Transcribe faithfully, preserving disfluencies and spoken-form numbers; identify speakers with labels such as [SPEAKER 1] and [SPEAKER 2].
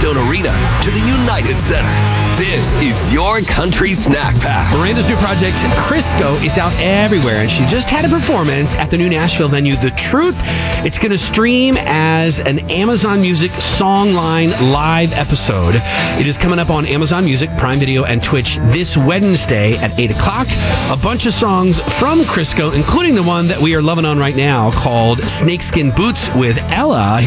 [SPEAKER 1] Bridgestone Arena to the United Center. This is your country snack pack.
[SPEAKER 2] Miranda's new project, Crisco, is out everywhere, and she just had a performance at the new Nashville venue, The Truth. It's going to stream as an Amazon Music Songline live episode. It is coming up on Amazon Music, Prime Video, and Twitch this Wednesday at eight o'clock. A bunch of songs from Crisco, including the one that we are loving on right now called Snakeskin Boots with Ella.